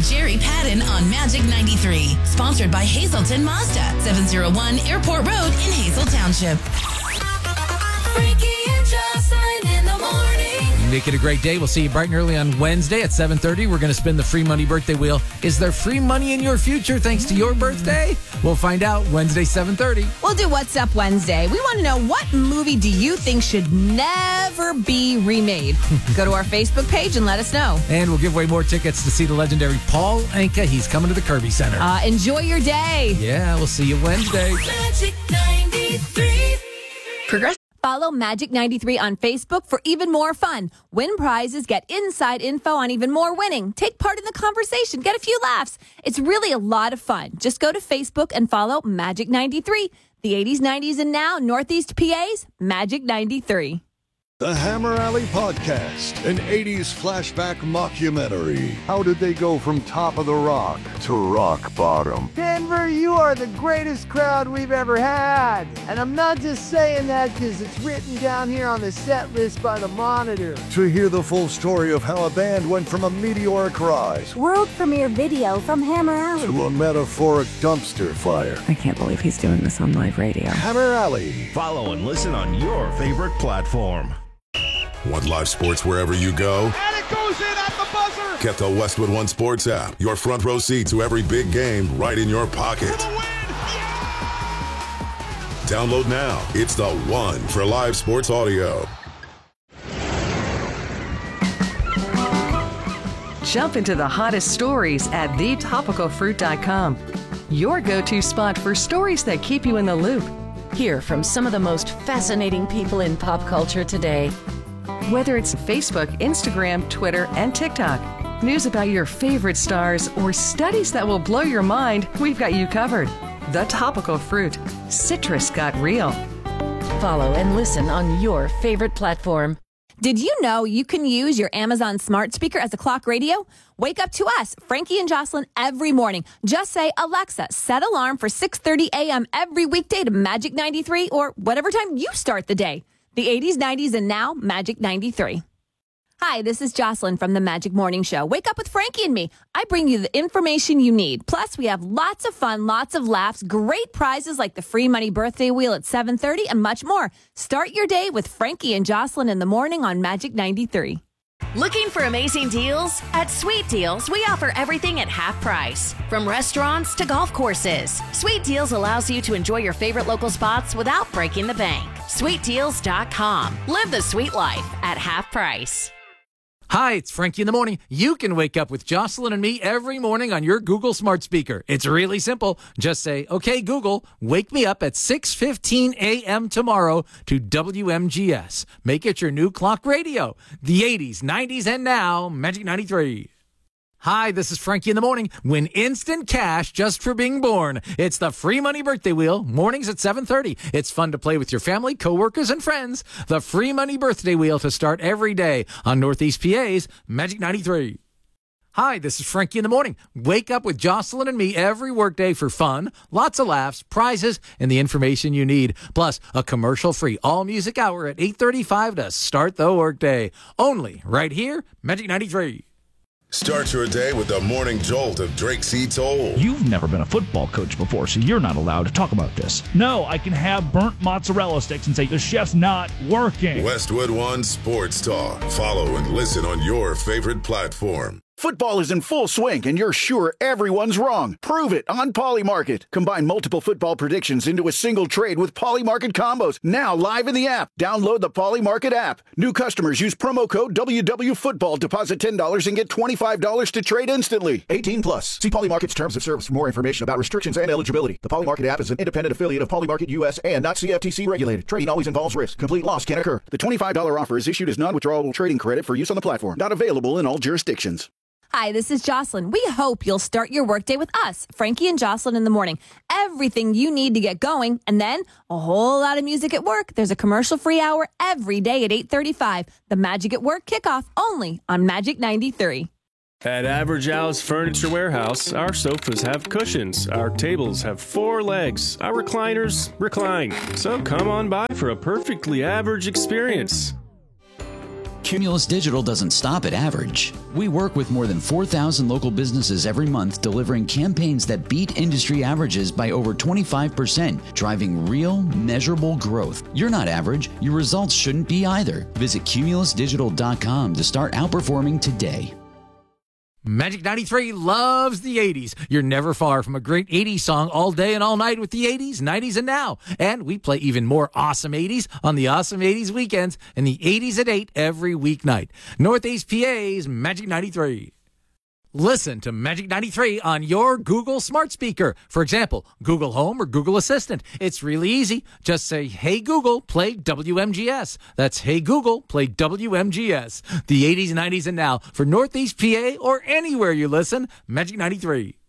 with Jerry Patton on Magic 93. Sponsored by Hazelton Mazda, 701 Airport Road in Hazel Township. Frankie and Jocelyn in the morning. Make it a great day. We'll see you bright and early on Wednesday at 7:30. We're going to spin the free money birthday wheel. Is there free money in your future thanks to your birthday? We'll find out Wednesday, 7:30. We'll do What's Up Wednesday. We want to know, what movie do you think should never be remade? Go to our Facebook page and let us know. And we'll give away more tickets to see the legendary Paul Anka. He's coming to the Kirby Center. Enjoy your day. Yeah, we'll see you Wednesday. Magic 93. Follow Magic 93 on Facebook for even more fun. Win prizes, get inside info on even more winning. Take part in the conversation, get a few laughs. It's really a lot of fun. Just go to Facebook and follow Magic 93. The 80s, 90s, and now Northeast PA's Magic 93. The Hammer Alley Podcast, an 80s flashback mockumentary. How did they go from top of the rock to rock bottom? Denver, you are the greatest crowd we've ever had. And I'm not just saying that because it's written down here on the set list by the Monitor. To hear the full story of how a band went from a meteoric rise World premiere video from Hammer Alley. to a metaphoric dumpster fire. I can't believe he's doing this on live radio. Hammer Alley. Follow and listen on your favorite platform. Want live sports wherever you go? And it goes in at the buzzer! Get the Westwood One Sports app. Your front row seat to every big game right in your pocket. For the win! Download now. It's the one for live sports audio. Jump into the hottest stories at thetopicalfruit.com. Your go-to spot for stories that keep you in the loop. Hear from some of the most fascinating people in pop culture today. Whether it's Facebook, Instagram, Twitter, and TikTok, news about your favorite stars, or studies that will blow your mind, we've got you covered. The Topical Fruit. Citrus got real. Follow and listen on your favorite platform. Did you know you can use your Amazon smart speaker as a clock radio? Wake up to us, Frankie and Jocelyn, every morning. Just say, Alexa, set alarm for 6:30 a.m. every weekday to Magic 93 or whatever time you start the day. The 80s, 90s, and now Magic 93. Hi, this is Jocelyn from the Magic Morning Show. Wake up with Frankie and me. I bring you the information you need. Plus, we have lots of fun, lots of laughs, great prizes like the free money birthday wheel at 7:30 and much more. Start your day with Frankie and Jocelyn in the morning on Magic 93. Looking for amazing deals? At Sweet Deals, we offer everything at half price. From restaurants to golf courses, Sweet Deals allows you to enjoy your favorite local spots without breaking the bank. SweetDeals.com. Live the sweet life at half price. Hi, it's Frankie in the morning. You can wake up with Jocelyn and me every morning on your Google smart speaker. It's really simple. Just say, okay, Google, wake me up at 6:15 a.m. tomorrow to WMGS. Make it your new clock radio. The 80s, 90s, and now, Magic 93. Hi, this is Frankie in the morning. Win instant cash just for being born. It's the free money birthday wheel, mornings at 7:30. It's fun to play with your family, coworkers, and friends. The free money birthday wheel to start every day on Northeast PA's Magic 93. Hi, this is Frankie in the morning. Wake up with Jocelyn and me every workday for fun, lots of laughs, prizes, and the information you need. Plus, a commercial-free all-music hour at 8:35 to start the workday. Only right here, Magic 93. Start your day with the morning jolt of Drake C. Toll. You've never been a football coach before, so you're not allowed to talk about this. No, I can have burnt mozzarella sticks and say the chef's not working. Westwood One Sports Talk. Follow and listen on your favorite platform. Football is in full swing, and you're sure everyone's wrong. Prove it on Polymarket. Combine multiple football predictions into a single trade with Polymarket combos. Now live in the app. Download the Polymarket app. New customers use promo code WWFootball. Deposit $10 and get $25 to trade instantly. 18 plus. See Polymarket's terms of service for more information about restrictions and eligibility. The Polymarket app is an independent affiliate of Polymarket US and not CFTC regulated. Trading always involves risk. Complete loss can occur. The $25 offer is issued as non-withdrawable trading credit for use on the platform. Not available in all jurisdictions. Hi, this is Jocelyn. We hope you'll start your workday with us, Frankie and Jocelyn in the morning. Everything you need to get going, and then a whole lot of music at work. There's a commercial-free hour every day at 8:35. The Magic at Work kickoff only on Magic 93. At Average Al's Furniture Warehouse, our sofas have cushions, our tables have 4 legs, our recliners recline. So come on by for a perfectly average experience. Cumulus Digital doesn't stop at average. We work with more than 4,000 local businesses every month, delivering campaigns that beat industry averages by over 25%, driving real, measurable growth. You're not average. Your results shouldn't be either. Visit cumulusdigital.com to start outperforming today. Magic 93 loves the 80s. You're never far from a great 80s song all day and all night with the 80s, 90s, and now. And we play even more awesome 80s on the Awesome 80s weekends and the 80s at 8 every weeknight. Northeast PA's Magic 93. Listen to Magic 93 on your Google smart speaker. For example, Google Home or Google Assistant. It's really easy. Just say, "Hey Google, play WMGS." That's "Hey Google, play WMGS." The 80s, 90s, and now. For Northeast PA or anywhere you listen, Magic 93.